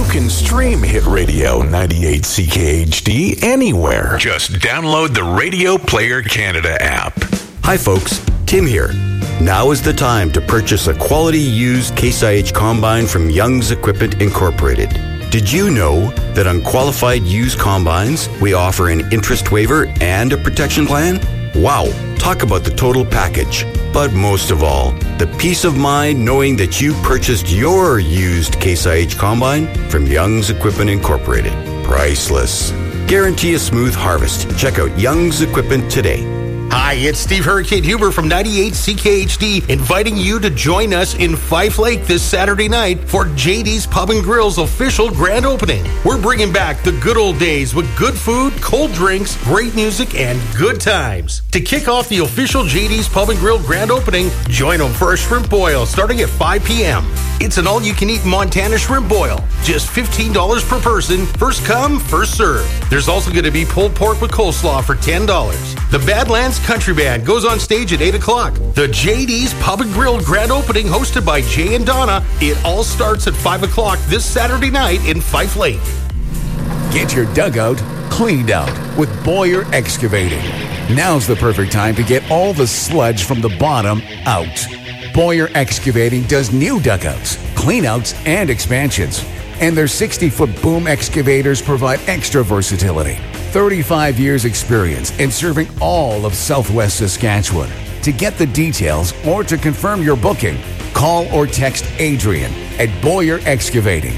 can stream Hit Radio 98 CKHD anywhere. Just download the Radio Player Canada app. Hi folks, Tim here. Now is the time to purchase a quality used Case IH combine from Young's Equipment Incorporated. Did you know that on qualified used combines, we offer an interest waiver and a protection plan? Wow, talk about the total package. But most of all, the peace of mind knowing that you purchased your used Case IH combine from Young's Equipment Incorporated. Priceless. Guarantee a smooth harvest. Check out Young's Equipment today. Hi, it's Steve Hurricane Huber from 98 CKHD, inviting you to join us in Fife Lake this Saturday night for JD's Pub and Grill's official grand opening. We're bringing back the good old days with good food, cold drinks, great music, and good times. To kick off the official JD's Pub and Grill grand opening, join them for a shrimp boil starting at 5 p.m. It's an all-you-can-eat Montana shrimp boil. Just $15 per person. First come, first serve. There's also going to be pulled pork with coleslaw for $10. The Badlands Country Band goes on stage at 8 o'clock. The JD's Pub and Grill grand opening hosted by Jay and Donna. It all starts at 5 o'clock this Saturday night in Fife Lake. Get your dugout cleaned out with Boyer Excavating. Now's the perfect time to get all the sludge from the bottom out. Boyer Excavating does new dugouts, cleanouts, and expansions. And their 60-foot boom excavators provide extra versatility. 35 years experience in serving all of Southwest Saskatchewan. To get the details or to confirm your booking, call or text Adrian at Boyer Excavating,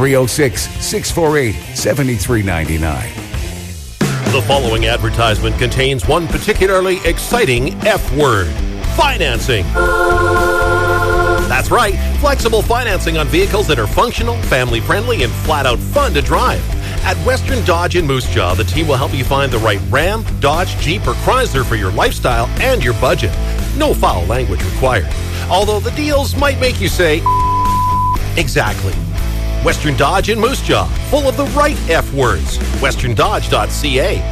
306-648-7399. The following advertisement contains one particularly exciting F word: financing. That's right, flexible financing on vehicles that are functional, family-friendly, and flat-out fun to drive. At Western Dodge in Moose Jaw, the team will help you find the right Ram, Dodge, Jeep, or Chrysler for your lifestyle and your budget. No foul language required. Although the deals might make you say, exactly. Western Dodge in Moose Jaw, full of the right F words. westerndodge.ca.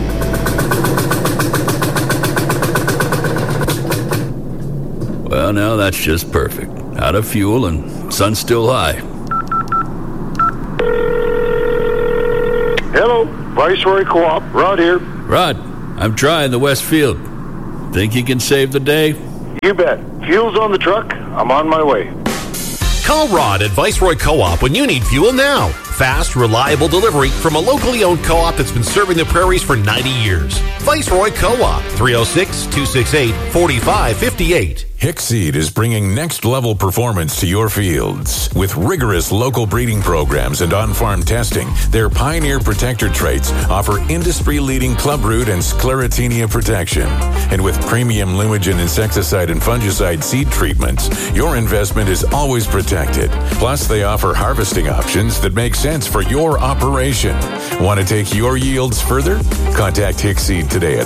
Well, now that's just perfect. Out of fuel and sun's still high. Hello, Viceroy Co-op. Rod here. Rod, I'm trying the Westfield. Think you can save the day? You bet. Fuel's on the truck. I'm on my way. Call Rod at Viceroy Co-op when you need fuel now. Fast, reliable delivery from a locally owned co-op that's been serving the prairies for 90 years. Viceroy Co-op, 306-268-4558. Hickseed is bringing next-level performance to your fields. With rigorous local breeding programs and on-farm testing, their Pioneer Protector traits offer industry-leading clubroot and sclerotinia protection. And with premium Lumigen insecticide and fungicide seed treatments, your investment is always protected. Plus, they offer harvesting options that make sense for your operation. Want to take your yields further? Contact Hickseed today at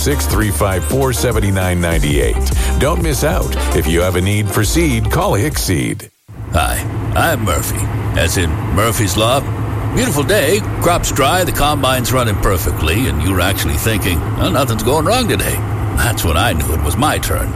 306-354-7998. Don't miss out. If you have a need for seed, call Hickseed. Hi, I'm Murphy, as in Murphy's Law. Beautiful day, crops dry, the combine's running perfectly, and you're actually thinking, well, nothing's going wrong today. That's when I knew it was my turn.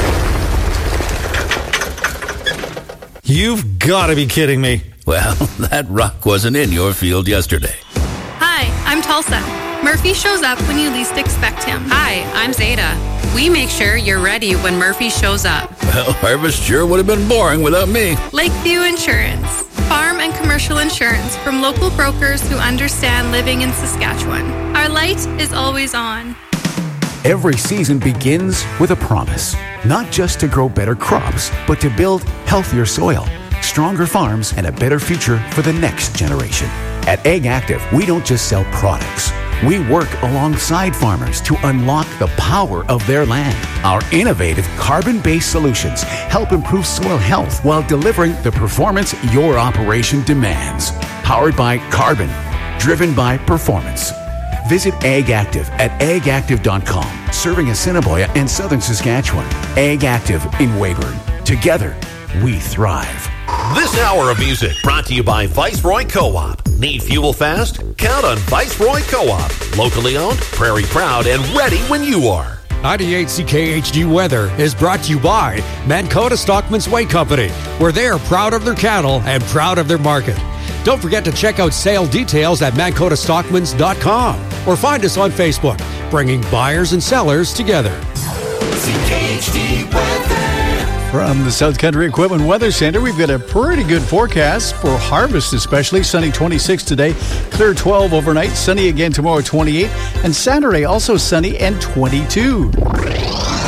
You've got to be kidding me. Well, that rock wasn't in your field yesterday. Hi, I'm Tulsa. Murphy shows up when you least expect him. Hi, I'm Zeta. We make sure you're ready when Murphy shows up. Well, harvest sure would have been boring without me. Lakeview Insurance. Farm and commercial insurance from local brokers who understand living in Saskatchewan. Our light is always on. Every season begins with a promise, not just to grow better crops, but to build healthier soil, stronger farms, and a better future for the next generation. At Ag Active, we don't just sell products. We work alongside farmers to unlock the power of their land. Our innovative carbon-based solutions help improve soil health while delivering the performance your operation demands. Powered by carbon, driven by performance. Visit Ag Active at agactive.com, serving Assiniboia and southern Saskatchewan. Ag Active in Weyburn. Together, we thrive. This hour of music brought to you by Viceroy Co-op. Need fuel fast? Count on Viceroy Co-op. Locally owned, prairie proud, and ready when you are. 98 CKHD weather is brought to you by Mankota Stockman's Way Company, where they are proud of their cattle and proud of their market. Don't forget to check out sale details at MankotaStockmans.com or find us on Facebook, bringing buyers and sellers together. CKHD weather. From the South Country Equipment Weather Center, we've got a pretty good forecast for harvest especially. Sunny 26 today, clear 12 overnight, sunny again tomorrow 28, and Saturday also sunny and 22.